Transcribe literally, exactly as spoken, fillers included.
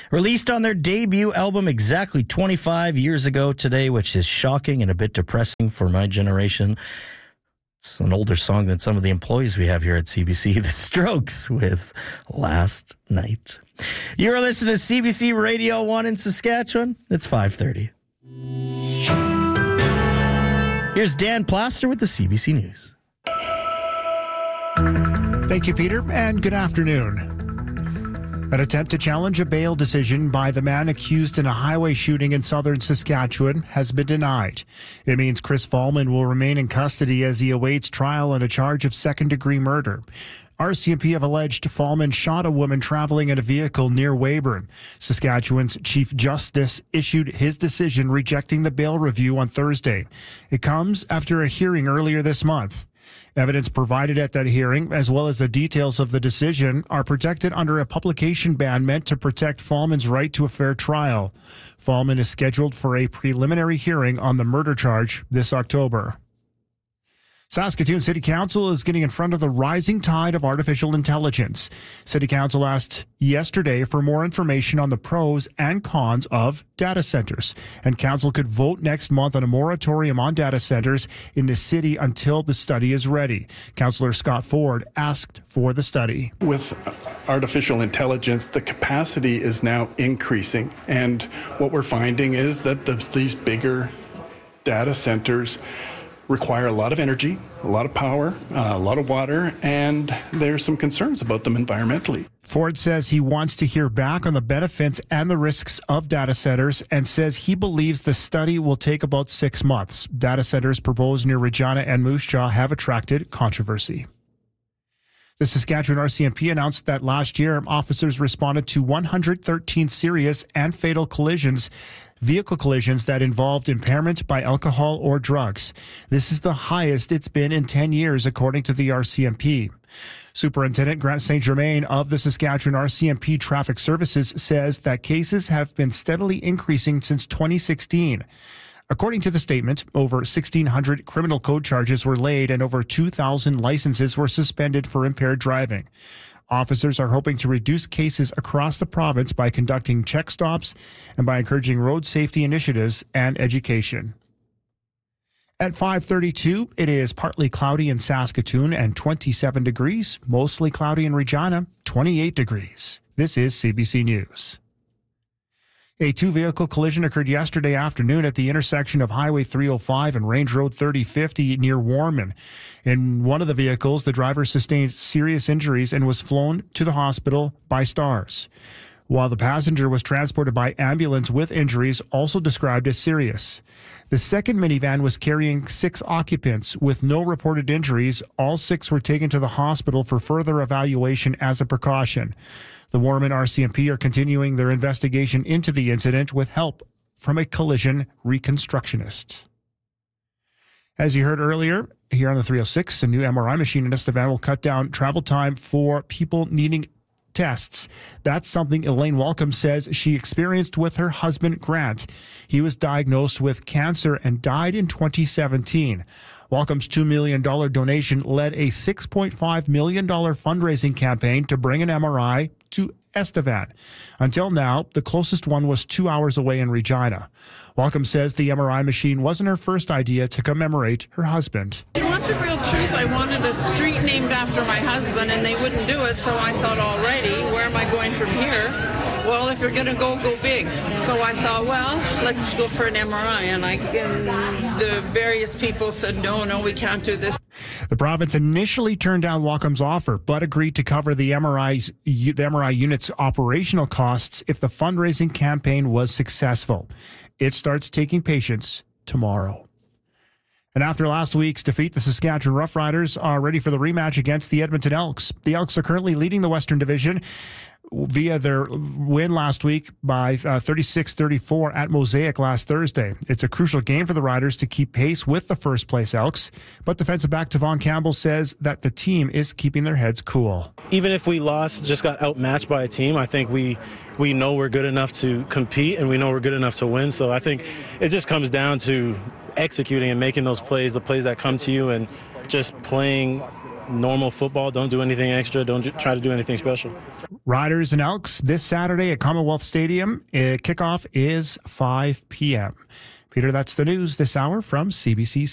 Released on their debut album exactly twenty-five years ago today, which is shocking and a bit depressing for my generation. It's an older song than some of the employees we have here at C B C. The Strokes with Last Night. You're listening to C B C Radio one in Saskatchewan. It's five thirty. Here's Dan Plaster with the C B C News. Thank you, Peter, and good afternoon. An attempt to challenge a bail decision by the man accused in a highway shooting in southern Saskatchewan has been denied. It means Chris Fallman will remain in custody as he awaits trial on a charge of second-degree murder. R C M P have alleged Fallman shot a woman traveling in a vehicle near Weyburn. Saskatchewan's Chief Justice issued his decision rejecting the bail review on Thursday. It comes after a hearing earlier this month. Evidence provided at that hearing, as well as the details of the decision, are protected under a publication ban meant to protect Fallman's right to a fair trial. Fallman is scheduled for a preliminary hearing on the murder charge this October. Saskatoon City Council is getting in front of the rising tide of artificial intelligence. City Council asked yesterday for more information on the pros and cons of data centers, and Council could vote next month on a moratorium on data centers in the city until the study is ready. Councillor Scott Ford asked for the study. With artificial intelligence, the capacity is now increasing, and what we're finding is that the, these bigger data centers require a lot of energy, a lot of power, uh, a lot of water, and there's some concerns about them environmentally. Ford says he wants to hear back on the benefits and the risks of data centers and says he believes the study will take about six months. Data centers proposed near Regina and Moose Jaw have attracted controversy. The Saskatchewan R C M P announced that last year, officers responded to one hundred thirteen serious and fatal collisions, vehicle collisions that involved impairment by alcohol or drugs. This is the highest it's been in ten years, according to the R C M P. Superintendent Grant Saint Germain of the Saskatchewan R C M P Traffic Services says that cases have been steadily increasing since twenty sixteen. According to the statement, over sixteen hundred criminal code charges were laid and over two thousand licenses were suspended for impaired driving. Officers are hoping to reduce cases across the province by conducting check stops and by encouraging road safety initiatives and education. At five thirty-two, it is partly cloudy in Saskatoon and twenty-seven degrees, mostly cloudy in Regina, twenty-eight degrees. This is C B C News. A two-vehicle collision occurred yesterday afternoon at the intersection of Highway three oh five and Range Road thirty fifty near Warman. In one of the vehicles, the driver sustained serious injuries and was flown to the hospital by Stars, while the passenger was transported by ambulance with injuries also described as serious. The second minivan was carrying six occupants with no reported injuries. All six were taken to the hospital for further evaluation as a precaution. The Warman R C M P are continuing their investigation into the incident with help from a collision reconstructionist. As you heard earlier, here on the three oh six, a new M R I machine in Estevan will cut down travel time for people needing tests. That's something Elaine Welcome says she experienced with her husband, Grant. He was diagnosed with cancer and died in twenty seventeen. Welcome's two million dollars donation led a six point five million dollars fundraising campaign to bring an M R I to Estevan. Until now, the closest one was two hours away in Regina. Welcome says the M R I machine wasn't her first idea to commemorate her husband. You want the real truth? I wanted a street named after my husband, and they wouldn't do it, so I thought, already, where am I going from here? Well, if you're going to go, go big. So I thought, well, let's go for an M R I. And, I, and the various people said, no, no, we can't do this. The province initially turned down Welcome's offer, but agreed to cover the M R I's, the M R I unit's operational costs if the fundraising campaign was successful. It starts taking patients tomorrow. And after last week's defeat, the Saskatchewan Roughriders are ready for the rematch against the Edmonton Elks. The Elks are currently leading the Western Division via their win last week by uh, thirty-six thirty-four at Mosaic last Thursday. It's a crucial game for the Riders to keep pace with the first-place Elks, but defensive back Tavon Campbell says that the team is keeping their heads cool. Even if we lost, just got outmatched by a team, I think we we know we're good enough to compete and we know we're good enough to win. So I think it just comes down to executing and making those plays, the plays that come to you, and just playing normal football. Don't do anything extra. Don't try to do anything special. Riders and Elks this Saturday at Commonwealth Stadium. Uh, kickoff is five p.m. Peter, that's the news this hour from C B C.